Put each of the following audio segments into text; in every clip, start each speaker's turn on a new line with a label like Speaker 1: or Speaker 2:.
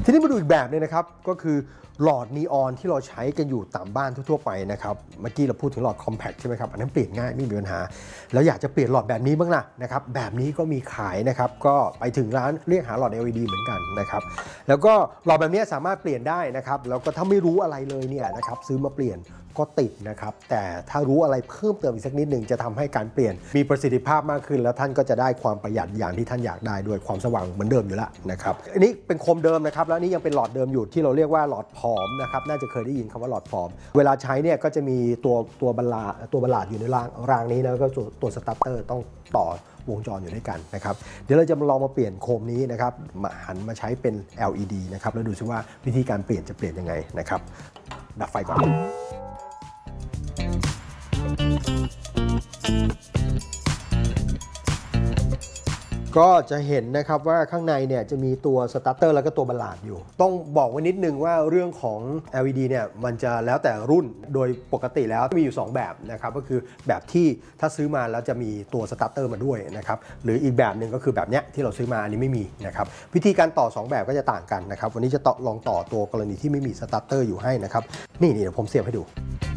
Speaker 1: ทีนี้มาดูอีกแบบนึงนะครับก็คือหลอดนีออนที่เราใช้กันอยู่ตามบ้านทั่วๆไปนะครับเมื่อกี้เราพูดถึงหลอดคอมแพคใช่ไหมครับอันนั้นเปลี่ยนง่ายไม่มีปัญหาแล้วอยากจะเปลี่ยนหลอดแบบนี้บ้างล่ะนะครับแบบนี้ก็มีขายนะครับก็ไปถึงร้านเรียกหาหลอด LED เหมือนกันนะครับแล้วก็หลอดแบบนี้สามารถเปลี่ยนได้นะครับแล้วก็ถ้าไม่รู้อะไรเลยเนี่ยนะครับซื้อมาเปลี่ยนก็ติดนะครับแต่ถ้ารู้อะไรเพิ่มเติมอีกสักนิดหนึ่งจะทำให้การเปลี่ยนมีประสิทธิภาพมากขึ้นแล้วท่านก็จะได้ความประหยัดอย่างที่ท่านอยากได้ด้วยความสว่างเหมือนเดิมอยู่แล้วนะครับอันนี้เป็นโคมเดิมนะครับแล้วนี่ยังเป็นหลอดเดิมอยู่ที่เราเรียกว่าหลอดผอมนะครับน่าจะเคยได้ยินคำว่าหลอดผอมเวลาใช้เนี่ยก็จะมีตัวบรรลาดอยู่ในรางนี้แล้วก็ตัวสตาร์เตอร์ต้องต่อวงจรอยู่ด้วยกันนะครับเดี๋ยวเราจะลองมาเปลี่ยนโคมนี้นะครับหันมาใช้เป็น LED นะครับแล้วดูซิว่าวิธีการเปลี่ยนจะเปลี่ยนยังไงนะครับดับไฟก่อนก็จะเห็นนะครับว่าข้างในเนี่ยจะมีตัวสตาร์เตอร์แล้วก็ตัวบัลลาดอยู่ต้องบอกไว้นิดนึงว่าเรื่องของ LED เนี่ยมันจะแล้วแต่รุ่นโดยปกติแล้วมีอยู่2แบบนะครับก็คือแบบที่ถ้าซื้อมาแล้วจะมีตัวสตาร์เตอร์มาด้วยนะครับหรืออีกแบบหนึ่งก็คือแบบเนี้ยที่เราซื้อมาอันนี้ไม่มีนะครับวิธีการต่อ2แบบก็จะต่างกันนะครับวันนี้จะลองต่อตัวกรณีที่ไม่มีสตาร์เตอร์อยู่ให้นะครับนี่เดี๋ยวผมเสียบให้ดู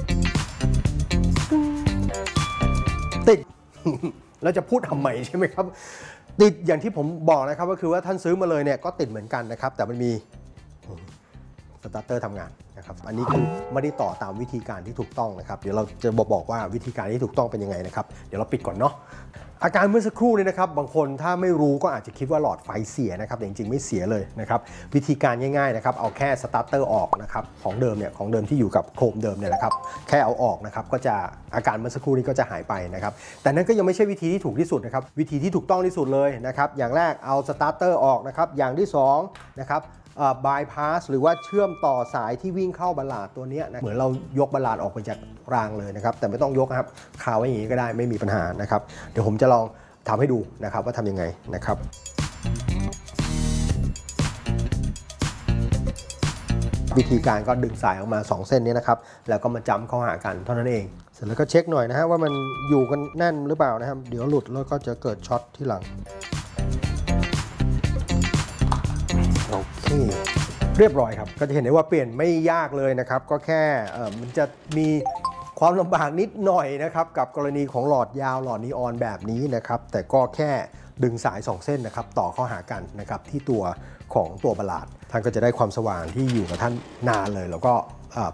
Speaker 1: ติด แล้วจะพูดทำไมใช่ไหมครับติดอย่างที่ผมบอกนะครับก็คือว่าท่านซื้อมาเลยเนี่ยก็ติดเหมือนกันนะครับแต่มันมีสตาร์เตอร์ทำงานนะครับอันนี้คือไม่ได้ต่อตามวิธีการที่ถูกต้องนะครับเดี๋ยวเราจะบอกว่าวิธีการที่ถูกต้องเป็นยังไงนะครับเดี๋ยวเราปิดก่อนเนาะอาการเมื่อสักครู่นี้นะครับบางคนถ้าไม่รู้ก็อาจจะคิดว่าหลอดไฟเสียนะครับแต่จริงๆไม่เสียเลยนะครับวิธีการง่ายๆนะครับเอาแค่สตาร์เตอร์ออกนะครับของเดิมที่อยู่กับโคมเดิมเนี่ยแหละครับแค่เอาออกนะครับก็จะอาการเมื่อสักครู่นี้ก็จะหายไปนะครับแต่นั่นก็ยังไม่ใช่วิธีที่ถูกที่สุดนะครับวิธีที่ถูกต้องที่สุดเลยนะครับอย่างแรกเอาสตาร์เตอร์ออกนะครับอย่างที่2นะครับบายพาสหรือว่าเชื่อมต่อสายที่วิ่งเข้าบัลลาดตัวนี้นะเหมือนเรายกบัลลาดออกไปจากรางเลยนะครับแต่ไม่ต้องยกนะครับคาไว้อย่างนี้ก็ได้ไม่มีปัญหานะครับเดี๋ยวผมจะลองทำให้ดูนะครับว่าทำยังไงนะครับวิธีการก็ดึงสายออกมา2เส้นนี้นะครับแล้วก็มาจ้ำเข้าหากันเท่านั้นเองเสร็จแล้วก็เช็คหน่อยนะฮะว่ามันอยู่กันแน่นหรือเปล่านะครับเดี๋ยวหลุดแล้วก็จะเกิดช็อตที่หลังโอเคเรียบร้อยครับก็จะเห็นได้ว่าเปลี่ยนไม่ยากเลยนะครับก็แค่มันจะมีความลำบากนิดหน่อยนะครับกับกรณีของหลอดยาวหลอดนีออนแบบนี้นะครับแต่ก็แค่ดึงสาย2เส้นนะครับต่อเข้าหากันนะครับที่ตัวของตัวบัลลาดท่านก็จะได้ความสว่างที่อยู่กับท่านนานเลยแล้วก็